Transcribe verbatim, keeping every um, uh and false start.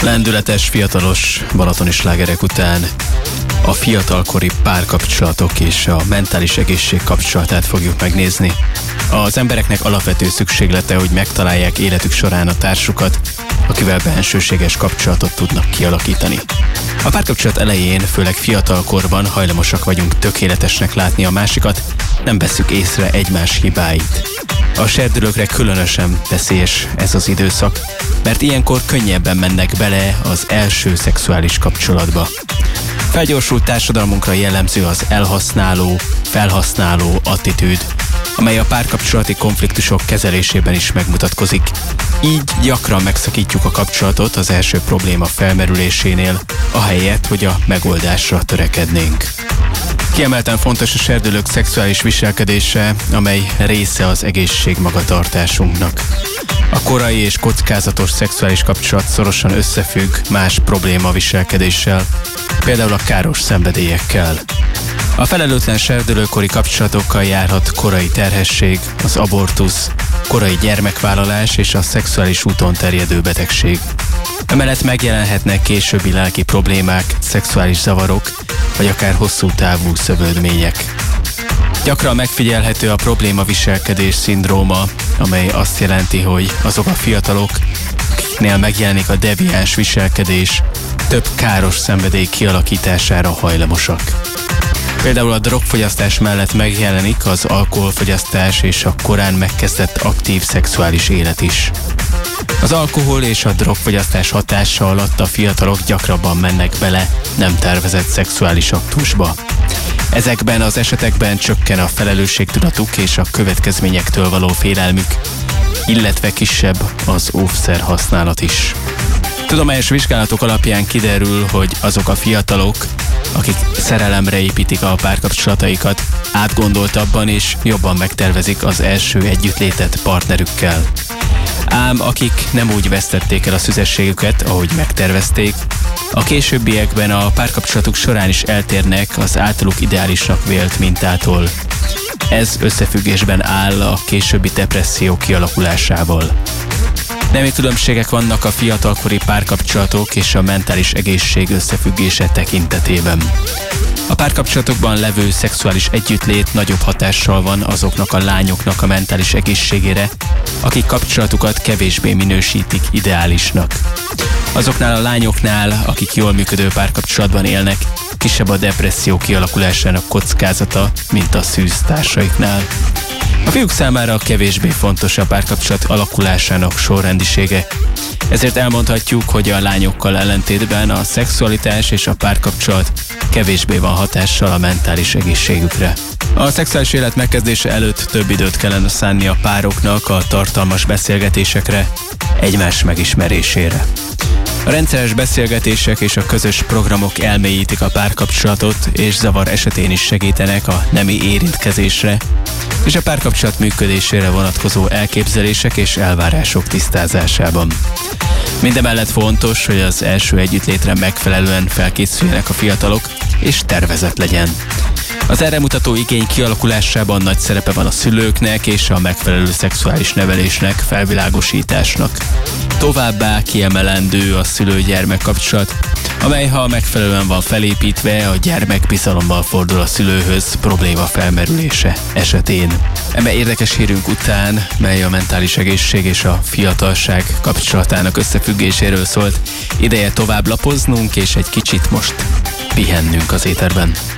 Lendületes, fiatalos balatoni slágerek után a fiatalkori párkapcsolatok és a mentális egészség kapcsolatát fogjuk megnézni. Az embereknek alapvető szükséglete, hogy megtalálják életük során a társukat, akivel bensőséges kapcsolatot tudnak kialakítani. A párkapcsolat elején, főleg fiatalkorban hajlamosak vagyunk tökéletesnek látni a másikat, nem vesszük észre egymás hibáit. A serdülőkre különösen veszélyes ez az időszak, mert ilyenkor könnyebben mennek bele az első szexuális kapcsolatba. Felgyorsult társadalmunkra jellemző az elhasználó, felhasználó attitűd, amely a párkapcsolati konfliktusok kezelésében is megmutatkozik. Így gyakran megszakítjuk a kapcsolatot az első probléma felmerülésénél, ahelyett, hogy a megoldásra törekednénk. Kiemelten fontos a serdülők szexuális viselkedése, amely része az egészség magatartásunknak. A korai és kockázatos szexuális kapcsolat szorosan összefügg más probléma viselkedéssel, például a káros szenvedélyekkel. A felelőtlen serdülőkori kapcsolatokkal járhat korai terhesség, az abortusz, korai gyermekvállalás és a szexuális úton terjedő betegség. Emellett megjelenhetnek későbbi lelki problémák, szexuális zavarok, vagy akár hosszú távú szövődmények. Gyakran megfigyelhető a problémaviselkedés szindróma, amely azt jelenti, hogy azok a fiatalok, akiknél megjelenik a deviáns viselkedés, több káros szenvedély kialakítására hajlamosak. Például a drogfogyasztás mellett megjelenik az alkoholfogyasztás és a korán megkezdett aktív szexuális élet is. Az alkohol és a drogfogyasztás hatása alatt a fiatalok gyakrabban mennek bele nem tervezett szexuális aktusba. Ezekben az esetekben csökken a felelősségtudatuk és a következményektől való félelmük, illetve kisebb az óvszer használat is. Tudományos vizsgálatok alapján kiderül, hogy azok a fiatalok, akik szerelemre építik a párkapcsolataikat, átgondoltabban és jobban megtervezik az első együttlétet partnerükkel. Ám akik nem úgy vesztették el a szüzességüket, ahogy megtervezték, a későbbiekben a párkapcsolatuk során is eltérnek az általuk ideálisnak vélt mintától. Ez összefüggésben áll a későbbi depresszió kialakulásával. Nemi különbségek vannak a fiatalkori párkapcsolatok és a mentális egészség összefüggése tekintetében. A párkapcsolatokban levő szexuális együttlét nagyobb hatással van azoknak a lányoknak a mentális egészségére, akik kapcsolatukat kevésbé minősítik ideálisnak. Azoknál a lányoknál, akik jól működő párkapcsolatban élnek, kisebb a depresszió kialakulásának kockázata, mint a szűz társaiknál. A fiúk számára kevésbé fontos a párkapcsolat alakulásának sorrendisége, ezért elmondhatjuk, hogy a lányokkal ellentétben a szexualitás és a párkapcsolat kevésbé van hatással a mentális egészségükre. A szexuális élet megkezdése előtt több időt kellene szánni a pároknak a tartalmas beszélgetésekre, egymás megismerésére. A rendszeres beszélgetések és a közös programok elmélyítik a párkapcsolatot, és zavar esetén is segítenek a nemi érintkezésre, és a párkapcsolat működésére vonatkozó elképzelések és elvárások tisztázásában. Mindemellett fontos, hogy az első együttlétre megfelelően felkészüljenek a fiatalok, és tervezett legyen. Az erre mutató igény kialakulásában nagy szerepe van a szülőknek és a megfelelő szexuális nevelésnek, felvilágosításnak. Továbbá kiemelendő a szülő-gyermek kapcsolat, amely ha megfelelően van felépítve, a gyermek bizalommal fordul a szülőhöz probléma felmerülése esetén. Eme érdekes hírünk után, mely a mentális egészség és a fiatalság kapcsolatának összefüggéséről szólt, ideje tovább lapoznunk és egy kicsit most pihennünk az éterben.